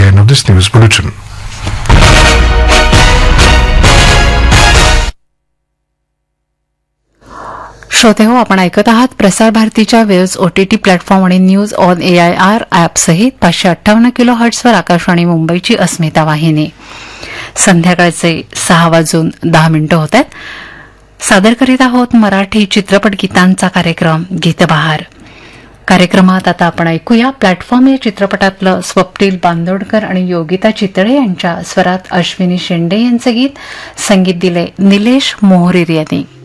end of this news bulletin. श्रोते हो, आपण ऐकत आहात प्रसार भारतीच्या वेव्स OTT प्लॅटफॉर्म आणि न्यूज ऑन AIR ॲप सहित 558 किलो हर्ट्सवर आकाशवाणी मुंबईची अस्मिता वाहिनी. संध्याकाळचे 6:10 होत आहेत. सादर करीत आहोत मराठी चित्रपट गीतांचा कार्यक्रम गीतबहार. कार्यक्रमात आता आपण ऐकूया प्लॅटफॉर्म या चित्रपटातलं स्वप्नील बांदोडकर आणि योगिता चितळे यांच्या स्वरात अश्विनी शेंडे यांचं गीत. संगीत दिले निलेश मोहरीर यांनी.